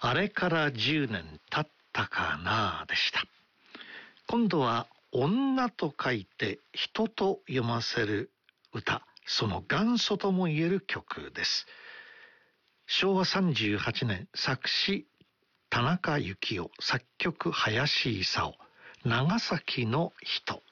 あれから10年経ったかなでした。今度は女と書いて人と読ませる歌、その元祖ともいえる曲です。昭和38年、作詞田中幸雄、作曲林勲、長崎の人。